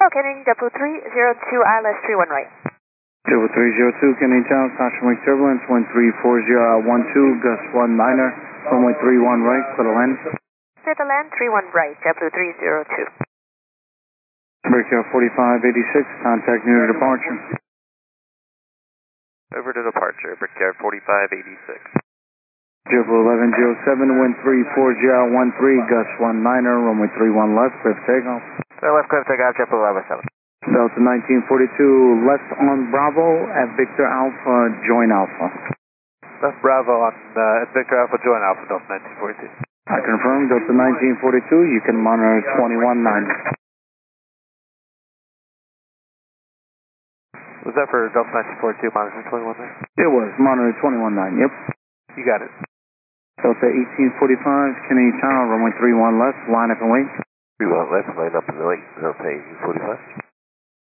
Kennedy Double 302 ILS 31 right. Double 302 Kennedy Tower, caution wake turbulence, 1340 gust 19er, runway 31 right, clear to land. Clear to land, 31 right, Double 302. Brickyard 4586, contact near departure. Over to departure, Brickyard 4586. Triple 1107, wind 34013, gust 19er, runway 31 left, clear for takeoff. Left clear takeoff, Triple 1107. Delta 1942, left on Bravo at Victor Alpha, join Alpha. Left Bravo on at Victor Alpha, join Alpha, Delta 1942. I confirm, Delta 1942, you can monitor 21.9. Was that for Delta 1942, monitor 21 there? It was, monitor 21.9, yep. You got it. Delta 1845, Kennedy Tower, runway 31 left, line up and wait. 31 left, line up and wait, Delta 1845.